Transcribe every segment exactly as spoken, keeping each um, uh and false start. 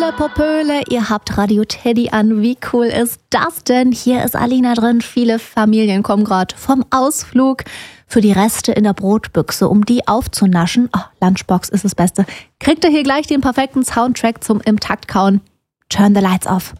Popöle, Popöle, ihr habt Radio Teddy an. Wie cool ist das denn? Hier ist Alina drin. Viele Familien kommen gerade vom Ausflug. Für die Reste in der Brotbüchse, um die aufzunaschen, oh, Lunchbox ist das Beste, kriegt ihr hier gleich den perfekten Soundtrack zum im Takt kauen. Turn the lights off.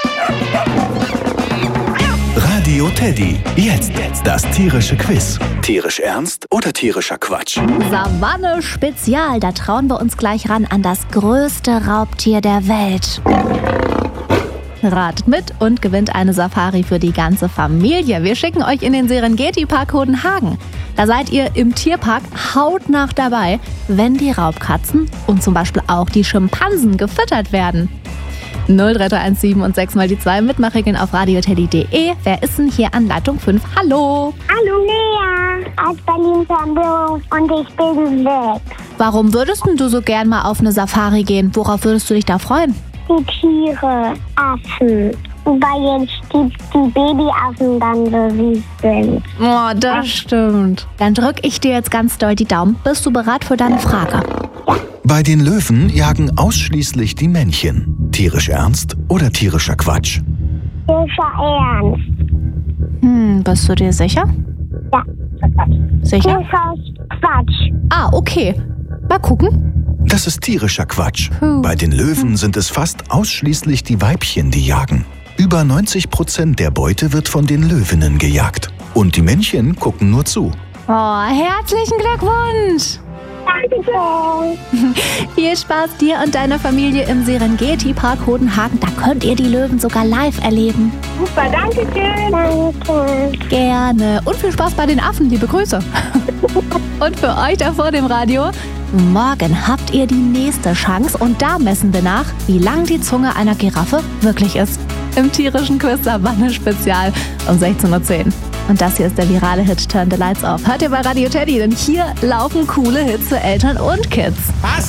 Radio Teddy. Jetzt das tierische Quiz. Tierisch ernst oder tierischer Quatsch? Savanne Spezial. Da trauen wir uns gleich ran an das größte Raubtier der Welt. Ratet mit und gewinnt eine Safari für die ganze Familie. Wir schicken euch in den Serengeti-Park Hodenhagen. Da seid ihr im Tierpark hautnah dabei, wenn die Raubkatzen und zum Beispiel auch die Schimpansen gefüttert werden. null drei drei eins sieben und sechs mal die zwei Mitmachregeln auf radioteddy punkt de. Wer ist denn hier an Leitung fünf? Hallo! Hallo! Lea aus Berlin-Brandenburg und ich bin sechs. Warum würdest denn du so gern mal auf eine Safari gehen? Worauf würdest du dich da freuen? Die Tiere, Affen, weil jetzt die, die Babyaffen dann so süß sind. Oh, das stimmt. Dann drück ich dir jetzt ganz doll die Daumen. Bist du bereit für deine Frage? Bei den Löwen jagen ausschließlich die Männchen. Tierisch ernst oder tierischer Quatsch? Tierischer Ernst. Hm, bist du dir sicher? Ja. Sicher? Tierischer Quatsch. Ah, okay. Mal gucken. Das ist tierischer Quatsch. Puh. Bei den Löwen sind es fast ausschließlich die Weibchen, die jagen. Über neunzig Prozent der Beute wird von den Löwinnen gejagt. Und die Männchen gucken nur zu. Oh, herzlichen Glückwunsch! Danke. Viel Spaß dir und deiner Familie im Serengeti-Park Hodenhagen. Da könnt ihr die Löwen sogar live erleben. Super, danke schön. Danke. Gerne. Und viel Spaß bei den Affen. Liebe Grüße. Und für euch da vor dem Radio: Morgen habt ihr die nächste Chance und da messen wir nach, wie lang die Zunge einer Giraffe wirklich ist. Im tierischen Quiz Savanne Spezial um sechzehn Uhr zehn. Und das hier ist der virale Hit Turn the Lights Off. Hört ihr bei Radio Teddy, denn hier laufen coole Hits für Eltern und Kids. Was?